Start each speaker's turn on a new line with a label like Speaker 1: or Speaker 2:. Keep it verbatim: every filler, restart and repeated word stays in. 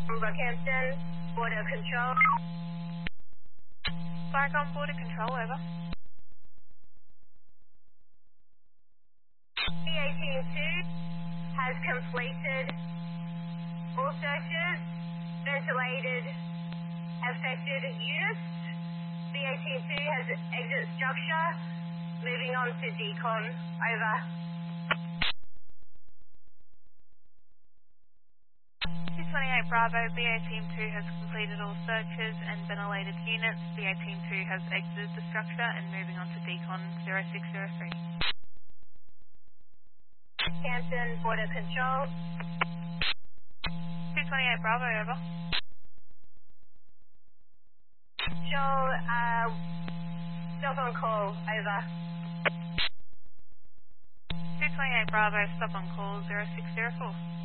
Speaker 1: Rockhampton, border control.
Speaker 2: Farcom border control, over.
Speaker 1: B eighteen two has completed all searches, ventilated affected units. B eighteen two has exit structure, moving on to decon, over.
Speaker 2: two twenty-eight Bravo, B eighteen two has completed all searches and ventilated units. B eighteen two has exited the structure and moving on to decon zero six zero three.
Speaker 1: Hampton, border control.
Speaker 2: two twenty-eight Bravo, over.
Speaker 1: Show, uh, stop on call, over.
Speaker 2: two twenty-eight Bravo, stop on call zero six zero four.